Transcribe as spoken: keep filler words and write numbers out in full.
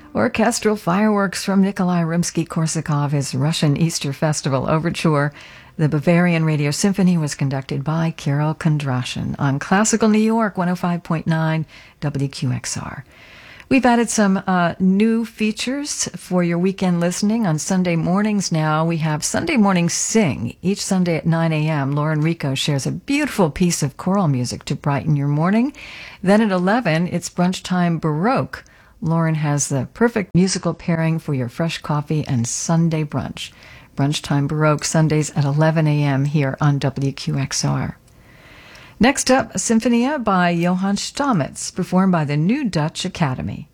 Orchestral fireworks from Nikolai Rimsky-Korsakov, his Russian Easter Festival Overture. The Bavarian Radio Symphony was conducted by Kirill Kondrashin on Classical New York, one oh five point nine W Q X R. We've added some uh, new features for your weekend listening. On Sunday mornings now, we have Sunday Morning Sing. Each Sunday at nine a.m., Lauren Rico shares a beautiful piece of choral music to brighten your morning. Then at eleven, it's Brunch Time Baroque. Lauren has the perfect musical pairing for your fresh coffee and Sunday brunch. Brunch Time Baroque, Sundays at eleven a.m. here on W Q X R. Next up, Sinfonia by Johann Stamitz, performed by the New Dutch Academy.